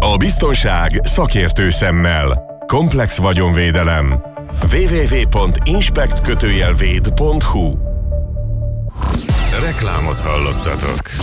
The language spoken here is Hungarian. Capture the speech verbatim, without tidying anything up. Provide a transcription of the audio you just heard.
A biztonság szakértő szemmel. Komplex vagyonvédelem. double-u double-u double-u pont inspect véd pont hu. Reklámot hallottatok.